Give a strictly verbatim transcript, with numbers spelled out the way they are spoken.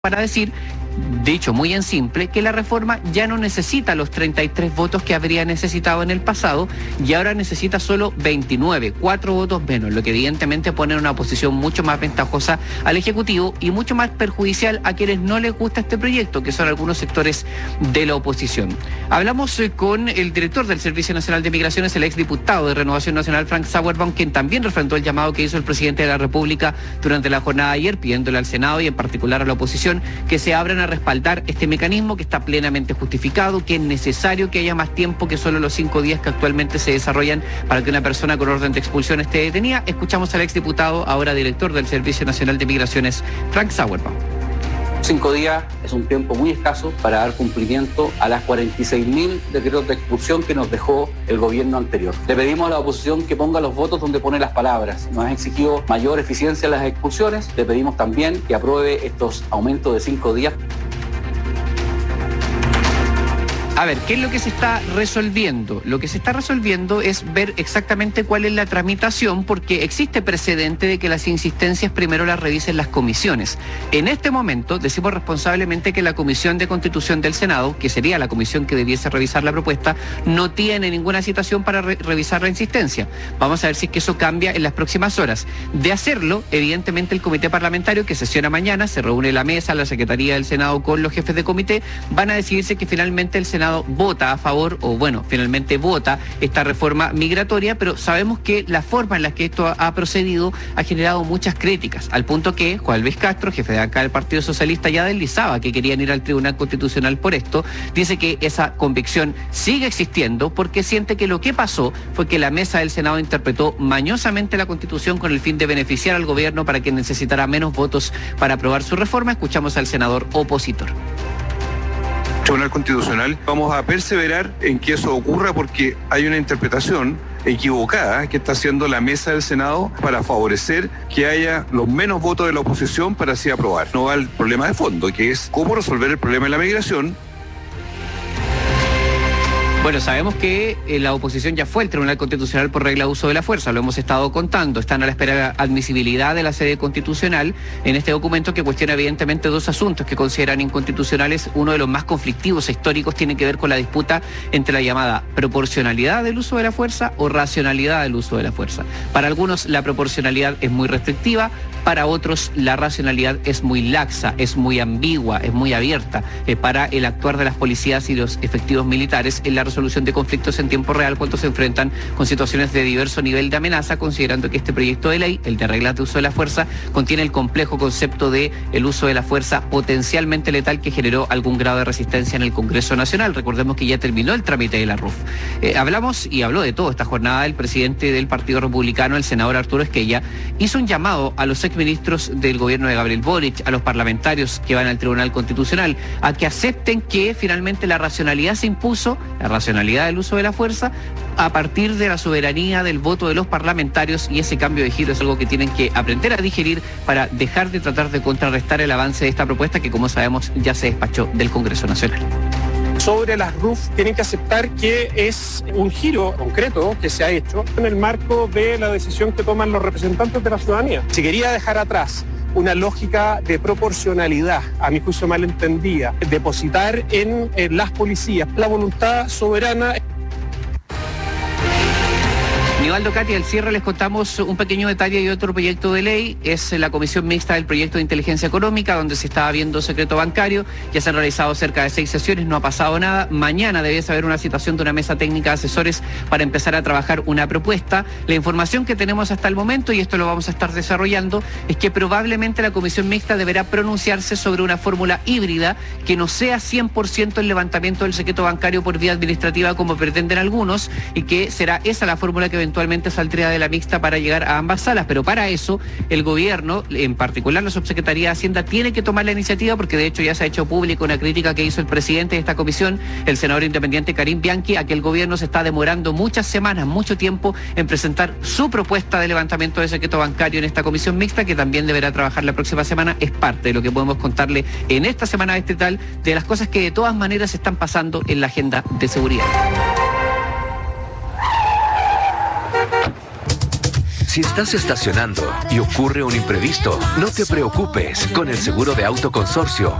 para decir, dicho muy en simple, que la reforma ya no necesita los treinta y tres votos que habría necesitado en el pasado y ahora necesita solo veintinueve, cuatro votos menos, lo que evidentemente pone en una posición mucho más ventajosa al Ejecutivo y mucho más perjudicial a quienes no les gusta este proyecto, que son algunos sectores de la oposición. Hablamos eh, con el director del Servicio Nacional de Migraciones, el exdiputado de Renovación Nacional, Frank Sauerbaum, quien también refrendó el llamado que hizo el presidente de la República durante la jornada de ayer, pidiéndole al Senado y en particular a la oposición que se abran a respaldar este mecanismo que está plenamente justificado, que es necesario que haya más tiempo que solo los cinco días que actualmente se desarrollan para que una persona con orden de expulsión esté detenida. Escuchamos al exdiputado, ahora director del Servicio Nacional de Migraciones, Frank Sauerbaum. Cinco días es un tiempo muy escaso para dar cumplimiento a las cuarenta y seis mil decretos de expulsión que nos dejó el gobierno anterior. Le pedimos a la oposición que ponga los votos donde pone las palabras. Nos ha exigido mayor eficiencia en las expulsiones. Le pedimos también que apruebe estos aumentos de cinco días. A ver, ¿qué es lo que se está resolviendo? Lo que se está resolviendo es ver exactamente cuál es la tramitación, porque existe precedente de que las insistencias primero las revisen las comisiones. En este momento decimos responsablemente que la Comisión de Constitución del Senado, que sería la comisión que debiese revisar la propuesta, no tiene ninguna citación para re revisar la insistencia. Vamos a ver si es que eso cambia en las próximas horas. De hacerlo, evidentemente el comité parlamentario que sesiona mañana, se reúne la mesa, la Secretaría del Senado con los jefes de comité, van a decidirse que finalmente el Senado vota a favor, o bueno, finalmente vota esta reforma migratoria, pero sabemos que la forma en la que esto ha procedido ha generado muchas críticas, al punto que Juan Luis Castro, jefe de acá del Partido Socialista, ya deslizaba que querían ir al Tribunal Constitucional por esto. Dice que esa convicción sigue existiendo porque siente que lo que pasó fue que la mesa del Senado interpretó mañosamente la Constitución con el fin de beneficiar al gobierno para que necesitara menos votos para aprobar su reforma. Escuchamos al senador opositor. Tribunal Constitucional, vamos a perseverar en que eso ocurra porque hay una interpretación equivocada que está haciendo la mesa del Senado para favorecer que haya los menos votos de la oposición para así aprobar. No va al problema de fondo, que es cómo resolver el problema de la migración. Bueno, sabemos que eh, la oposición ya fue al Tribunal Constitucional por regla de uso de la fuerza, lo hemos estado contando, están a la espera de la admisibilidad de la sede constitucional en este documento que cuestiona evidentemente dos asuntos que consideran inconstitucionales. Uno de los más conflictivos e históricos tiene que ver con la disputa entre la llamada proporcionalidad del uso de la fuerza o racionalidad del uso de la fuerza. Para algunos la proporcionalidad es muy restrictiva, para otros la racionalidad es muy laxa, es muy ambigua, es muy abierta eh, para el actuar de las policías y los efectivos militares en la resolución de conflictos en tiempo real cuando se enfrentan con situaciones de diverso nivel de amenaza, considerando que este proyecto de ley, el de reglas de uso de la fuerza, contiene el complejo concepto de el uso de la fuerza potencialmente letal que generó algún grado de resistencia en el Congreso Nacional. Recordemos que ya terminó el trámite de la R U F. Eh, hablamos y habló de todo esta jornada el presidente del Partido Republicano, el senador Arturo Esquella, hizo un llamado a los exministros del gobierno de Gabriel Boric, a los parlamentarios que van al Tribunal Constitucional, a que acepten que finalmente la racionalidad se impuso, la racionalidad del uso de la fuerza, a partir de la soberanía del voto de los parlamentarios, y ese cambio de giro es algo que tienen que aprender a digerir para dejar de tratar de contrarrestar el avance de esta propuesta que, como sabemos, ya se despachó del Congreso Nacional. Sobre las R U F tienen que aceptar que es un giro concreto que se ha hecho en el marco de la decisión que toman los representantes de la ciudadanía. Si quería dejar atrás una lógica de proporcionalidad, a mi juicio mal entendida, depositar en, en las policías la voluntad soberana. Nivaldo, Katia, al cierre les contamos un pequeño detalle de otro proyecto de ley. Es la comisión mixta del proyecto de inteligencia económica, donde se estaba viendo secreto bancario. Ya se han realizado cerca de seis sesiones, no ha pasado nada. Mañana debe haber una citación de una mesa técnica de asesores para empezar a trabajar una propuesta. La información que tenemos hasta el momento, y esto lo vamos a estar desarrollando, es que probablemente la comisión mixta deberá pronunciarse sobre una fórmula híbrida que no sea cien por ciento el levantamiento del secreto bancario por vía administrativa como pretenden algunos, y que será esa la fórmula que eventualmente saldría de la mixta para llegar a ambas salas. Pero para eso el gobierno, en particular la subsecretaría de Hacienda, tiene que tomar la iniciativa, porque de hecho ya se ha hecho público una crítica que hizo el presidente de esta comisión, el senador independiente Karim Bianchi, a que el gobierno se está demorando muchas semanas, mucho tiempo en presentar su propuesta de levantamiento del secreto bancario en esta comisión mixta, que también deberá trabajar la próxima semana. Es parte de lo que podemos contarle en esta semana distrital de las cosas que de todas maneras están pasando en la agenda de seguridad. Si estás estacionando y ocurre un imprevisto, no te preocupes. Con el seguro de auto consorcio,